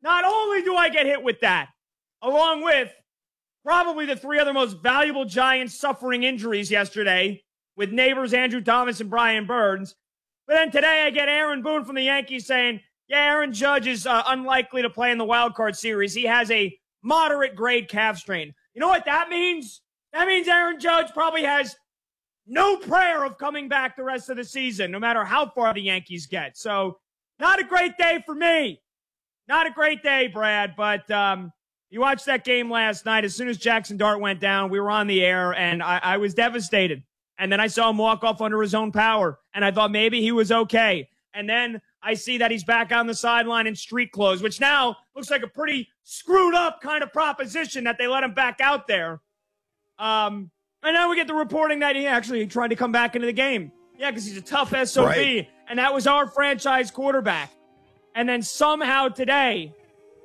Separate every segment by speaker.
Speaker 1: not only do I get hit with that, along with probably the three other most valuable Giants suffering injuries yesterday with neighbors Andrew Thomas and Brian Burns, but then today I get Aaron Boone from the Yankees saying, yeah, Aaron Judge is unlikely to play in the wild card series. He has a moderate grade calf strain. You know what that means? That means Aaron Judge probably has no prayer of coming back the rest of the season, no matter how far the Yankees get. So, not a great day for me. Not a great day, Brad, but you watched that game last night. As soon as Jackson Dart went down, we were on the air, and I was devastated. And then I saw him walk off under his own power, and I thought maybe he was okay. And then I see that he's back on the sideline in street clothes, which now looks like a pretty screwed up kind of proposition that they let him back out there. And now we get the reporting that he actually tried to come back into the game. Yeah, because he's a tough SOB, right. And that was our franchise quarterback. And then somehow today,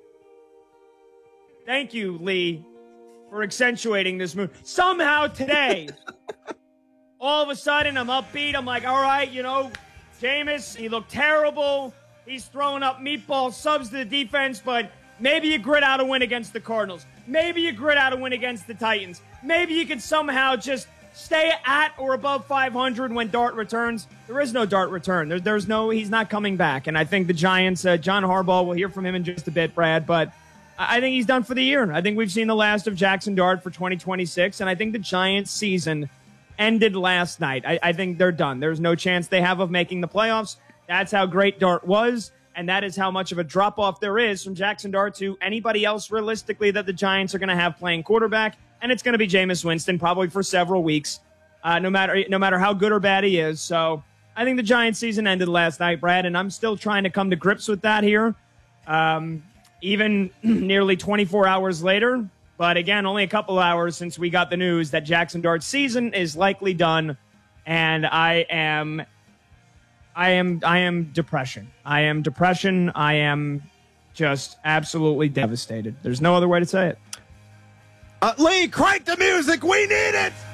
Speaker 1: thank you, Lee, for accentuating this move. Somehow today, all of a sudden I'm upbeat. I'm like, all right, Jameis, he looked terrible. He's throwing up meatball subs to the defense, but maybe you grit out a win against the Cardinals. Maybe you grit out a win against the Titans. Maybe you can somehow just stay at or above 500 when Dart returns. There is no Dart return. He's not coming back. And I think the Giants, John Harbaugh, we'll hear from him in just a bit, Brad, but I think he's done for the year. I think we've seen the last of Jackson Dart for 2026, and I think the Giants season ended last night. I think they're done. There's no chance they have of making the playoffs. That's how great Dart was, and that is how much of a drop-off there is from Jackson Dart to anybody else realistically that the Giants are going to have playing quarterback, and it's going to be Jameis Winston probably for several weeks, no matter how good or bad he is. So I think the Giants season ended last night, Brad, and I'm still trying to come to grips with that here, even nearly 24 hours later. But again, only a couple hours since we got the news that Jackson Dart's season is likely done, and I am depression. I am depression. I am just absolutely devastated. There's no other way to say it.
Speaker 2: Lee, crank the music. We need it.